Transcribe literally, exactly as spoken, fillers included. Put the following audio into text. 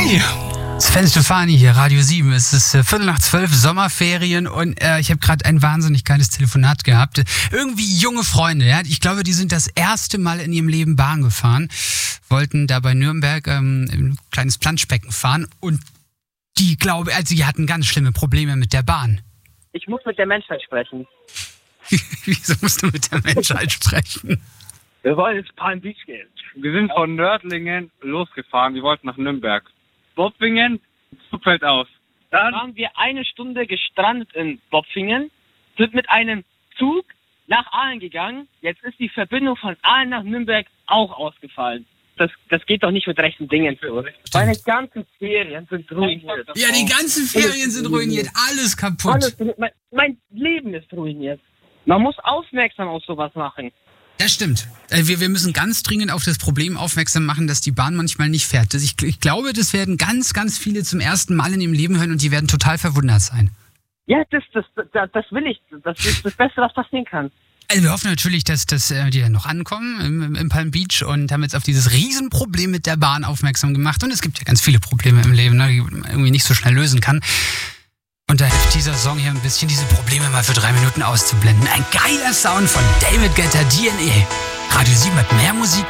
Hi! Sven Stefani hier, Radio sieben. Es ist äh, Viertel nach zwölf, Sommerferien und äh, ich habe gerade ein wahnsinnig geiles Telefonat gehabt. Irgendwie junge Freunde, ja. Ich glaube, die sind das erste Mal in ihrem Leben Bahn gefahren, wollten da bei Nürnberg ähm, ein kleines Planschbecken fahren und die, glaube also die hatten ganz schlimme Probleme mit der Bahn. Ich muss mit der Menschheit sprechen. Wieso musst du mit der Menschheit sprechen? Wir wollen jetzt Palm Beach gehen. Wir sind von Nördlingen losgefahren. Wir wollten nach Nürnberg. Bopfingen, Zug fällt aus. Dann waren wir eine Stunde gestrandet in Bopfingen, sind mit einem Zug nach Aalen gegangen. Jetzt ist die Verbindung von Aalen nach Nürnberg auch ausgefallen. Das, das geht doch nicht mit rechten Dingen für uns. Meine ganzen Ferien sind ruiniert. Ja, die ganzen Ferien sind ruiniert. Alles kaputt. Alles, mein, mein Leben ist ruiniert. Man muss aufmerksam auf sowas machen. Das stimmt. Wir, wir müssen ganz dringend auf das Problem aufmerksam machen, dass die Bahn manchmal nicht fährt. Ich, ich glaube, das werden ganz, ganz viele zum ersten Mal in ihrem Leben hören und die werden total verwundert sein. Ja, das, das, das, das will ich. Das ist das Beste, was passieren kann. Also wir hoffen natürlich, dass, dass die dann noch ankommen im, im Palm Beach und haben jetzt auf dieses Riesenproblem mit der Bahn aufmerksam gemacht. Und es gibt ja ganz viele Probleme im Leben, ne, die man irgendwie nicht so schnell lösen kann. Und da hilft dieser Song hier ein bisschen, diese Probleme mal für drei Minuten auszublenden. Ein geiler Sound von David Guetta, D N A. Radio sieben hat mehr Musik.